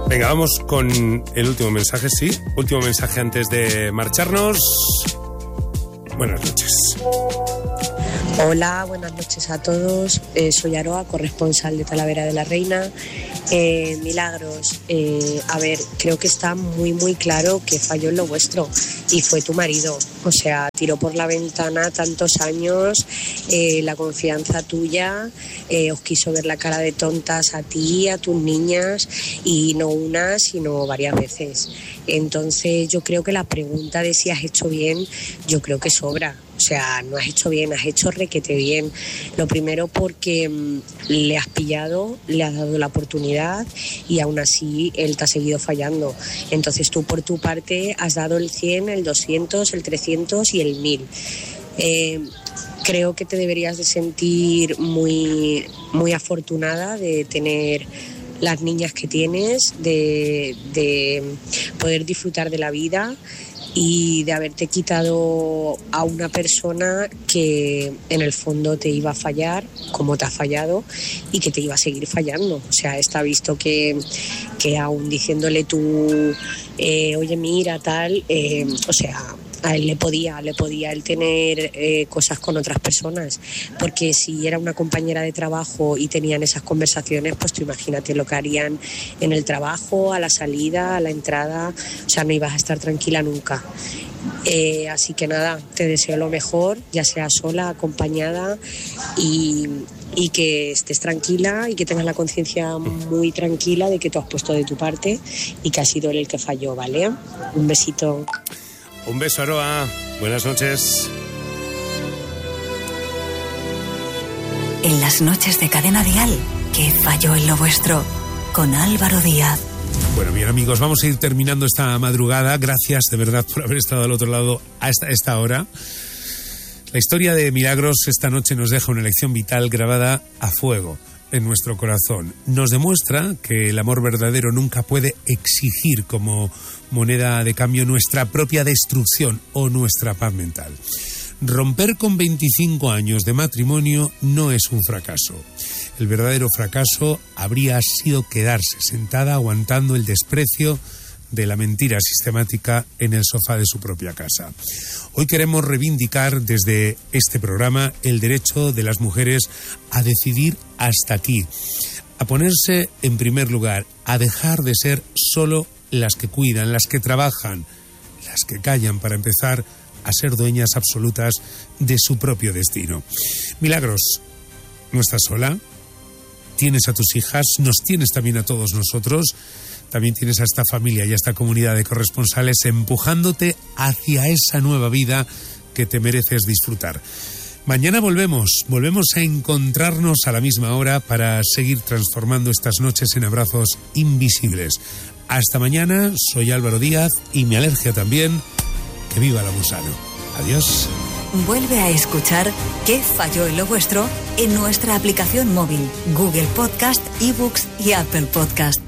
Venga, vamos con el último mensaje, sí. Último mensaje antes de marcharnos. Buenas noches. Hola, buenas noches a todos. Soy Aroa, corresponsal de Talavera de la Reina. Milagros, a ver, creo que está muy claro que falló en lo vuestro y fue tu marido. O sea, tiró por la ventana tantos años, la confianza tuya, os quiso ver la cara de tontas a ti, a tus niñas, y no una, sino varias veces. Entonces yo creo que la pregunta de si has hecho bien, yo creo que sobra. O sea, no has hecho bien, has hecho requete bien. Lo primero porque le has pillado, le has dado la oportunidad y aún así él te ha seguido fallando. Entonces tú por tu parte has dado el 100, el 200, el 300 y el 1000. Creo que te deberías de sentir muy afortunada de tener las niñas que tienes, de poder disfrutar de la vida y de haberte quitado a una persona que en el fondo te iba a fallar como te ha fallado y que te iba a seguir fallando. O sea, está visto que aún diciéndole tú, oye, mira, tal, o sea, a él le podía él tener cosas con otras personas, porque si era una compañera de trabajo y tenían esas conversaciones, pues tú imagínate lo que harían en el trabajo, a la salida, a la entrada. O sea, no ibas a estar tranquila nunca. Así que nada, te deseo lo mejor, ya sea sola, acompañada, y que estés tranquila y que tengas la conciencia muy tranquila de que tú has puesto de tu parte y que ha sido él el que falló, ¿vale? Un besito. Un beso, Aroa. Buenas noches. En las noches de Cadena Dial, que falló en lo vuestro, con Álvaro Díaz. Bueno, bien, amigos, vamos a ir terminando esta madrugada. Gracias, de verdad, por haber estado al otro lado a esta hora. La historia de Milagros esta noche nos deja una lección vital grabada a fuego en nuestro corazón. Nos demuestra que el amor verdadero nunca puede exigir como moneda de cambio nuestra propia destrucción o nuestra paz mental. Romper con 25 años de matrimonio no es un fracaso. El verdadero fracaso habría sido quedarse sentada aguantando el desprecio de la mentira sistemática en el sofá de su propia casa. Hoy queremos reivindicar desde este programa el derecho de las mujeres a decidir hasta aquí, a ponerse en primer lugar, a dejar de ser solo las que cuidan, las que trabajan, las que callan, para empezar a ser dueñas absolutas de su propio destino. Milagros, no estás sola, tienes a tus hijas, nos tienes también a todos nosotros. También tienes a esta familia y a esta comunidad de corresponsales empujándote hacia esa nueva vida que te mereces disfrutar. Mañana volvemos a encontrarnos a la misma hora para seguir transformando estas noches en abrazos invisibles. Hasta mañana, soy Álvaro Díaz y mi alergia también. Que viva la Musano. Adiós. Vuelve a escuchar ¿Qué falló en lo vuestro? En nuestra aplicación móvil, Google Podcast, eBooks y Apple Podcast.